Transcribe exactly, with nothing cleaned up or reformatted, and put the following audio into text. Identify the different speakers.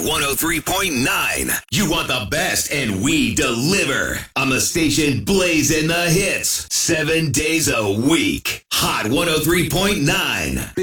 Speaker 1: one oh three point nine. You want the best, and we deliver. On the station blazing the hits. Seven days a week. Hot one oh three point nine.